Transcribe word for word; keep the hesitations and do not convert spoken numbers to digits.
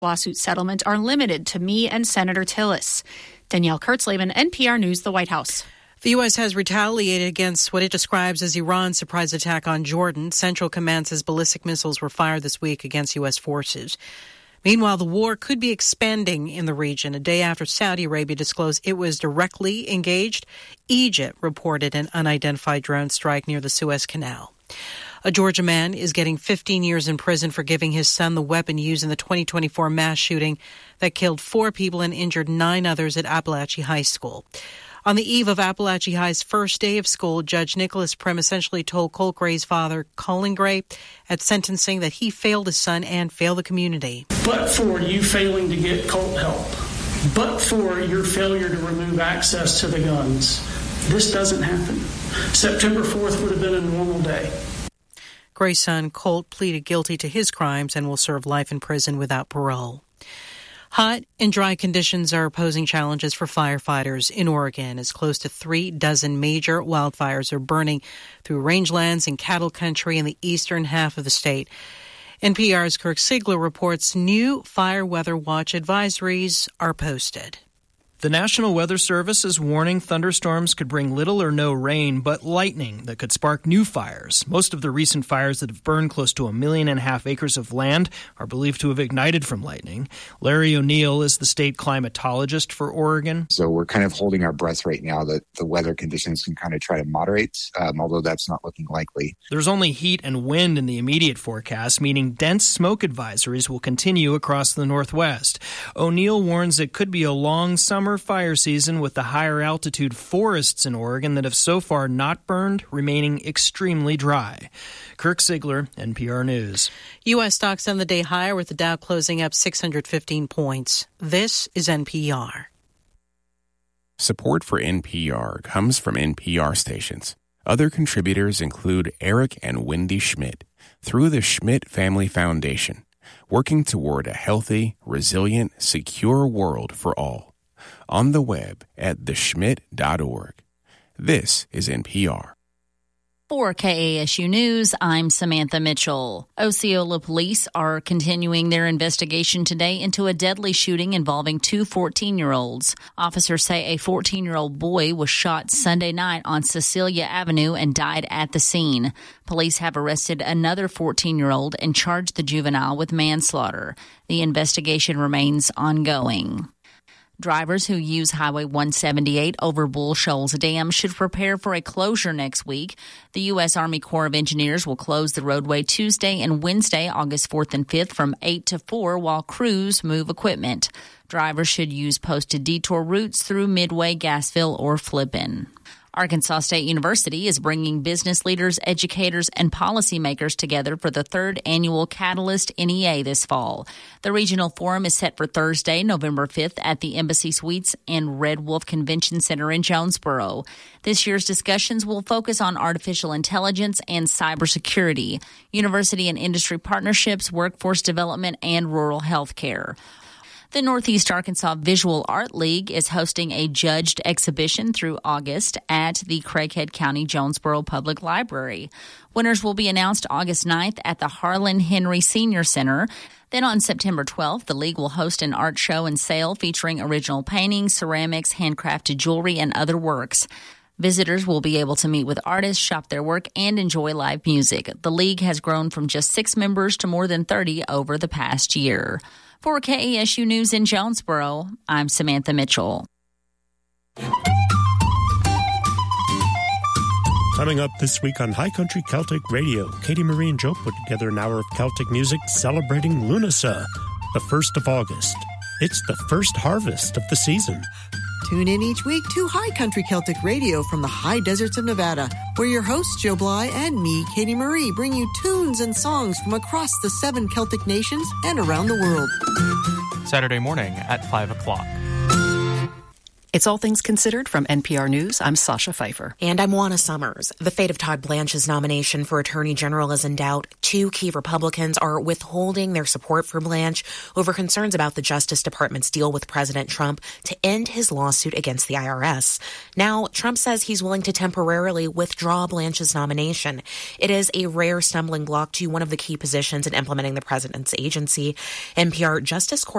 lawsuit settlement are limited to me and Senator Tillis. Danielle Kurtzleben, N P R News, the White House. The U S has retaliated against what it describes as Iran's surprise attack on Jordan. Central Command says ballistic missiles were fired this week against U S forces. Meanwhile, the war could be expanding in the region. A day after Saudi Arabia disclosed it was directly engaged, Egypt reported an unidentified drone strike near the Suez Canal. A Georgia man is getting fifteen years in prison for giving his son the weapon used in the twenty twenty-four mass shooting that killed four people and injured nine others at Appalachia High School. On the eve of Appalachia High's first day of school, Judge Nicholas Prim essentially told Colt Gray's father, Colin Gray, at sentencing that he failed his son and failed the community. But for you failing to get Colt help, but for your failure to remove access to the guns, this doesn't happen. September fourth would have been a normal day. Gray's son, Colt, pleaded guilty to his crimes and will serve life in prison without parole. Hot and dry conditions are posing challenges for firefighters in Oregon as close to three dozen major wildfires are burning through rangelands and cattle country in the eastern half of the state. N P R's Kirk Siegler reports new fire weather watch advisories are posted. The National Weather Service is warning thunderstorms could bring little or no rain, but lightning that could spark new fires. Most of the recent fires that have burned close to a million and a half acres of land are believed to have ignited from lightning. Larry O'Neill is the state climatologist for Oregon. So we're kind of holding our breath right now that the weather conditions can kind of try to moderate, um, although that's not looking likely. There's only heat and wind in the immediate forecast, meaning dense smoke advisories will continue across the Northwest. O'Neill warns it could be a long summer fire season with the higher altitude forests in Oregon that have so far not burned remaining extremely dry. Kirk Siegler, N P R News. U S stocks on the day higher with the Dow closing up six hundred fifteen points. This is N P R. Support for N P R comes from N P R stations. Other contributors include Eric and Wendy Schmidt through the Schmidt Family Foundation, working toward a healthy, resilient, secure world for all. On the web at the schmidt dot org. This is N P R. For K A S U News, I'm Samantha Mitchell. Osceola police are continuing their investigation today into a deadly shooting involving two fourteen-year-olds. Officers say a fourteen-year-old boy was shot Sunday night on Cecilia Avenue and died at the scene. Police have arrested another fourteen-year-old and charged the juvenile with manslaughter. The investigation remains ongoing. Drivers who use Highway one seventy-eight over Bull Shoals Dam should prepare for a closure next week. The U S Army Corps of Engineers will close the roadway Tuesday and Wednesday, August fourth and fifth from eight to four while crews move equipment. Drivers should use posted detour routes through Midway, Gassville, or Flippin. Arkansas State University is bringing business leaders, educators, and policymakers together for the third annual Catalyst N E A this fall. The regional forum is set for Thursday, November fifth at the Embassy Suites and Red Wolf Convention Center in Jonesboro. This year's discussions will focus on artificial intelligence and cybersecurity, university and industry partnerships, workforce development, and rural health care. The Northeast Arkansas Visual Art League is hosting a judged exhibition through August at the Craighead County Jonesboro Public Library. Winners will be announced August ninth at the Harlan Henry Senior Center. Then on September twelfth, the league will host an art show and sale featuring original paintings, ceramics, handcrafted jewelry, and other works. Visitors will be able to meet with artists, shop their work, and enjoy live music. The league has grown from just six members to more than thirty over the past year. For K A S U News in Jonesboro, I'm Samantha Mitchell. Coming up this week on High Country Celtic Radio, Katie Marie and Joe put together an hour of Celtic music celebrating Lunasa, the first of August. It's the first harvest of the season. Tune in each week to High Country Celtic Radio from the high deserts of Nevada, where your hosts Joe Bly and me, Katie Marie, bring you tunes and songs from across the seven Celtic nations and around the world. Saturday morning at five o'clock. It's All Things Considered from N P R News. I'm Sasha Pfeiffer. And I'm Juana Summers. The fate of Todd Blanche's nomination for Attorney General is in doubt. Two key Republicans are withholding their support for Blanche over concerns about the Justice Department's deal with President Trump to end his lawsuit against the I R S. Now, Trump says he's willing to temporarily withdraw Blanche's nomination. It is a rare stumbling block to one of the key positions in implementing the president's agency. N P R Justice Court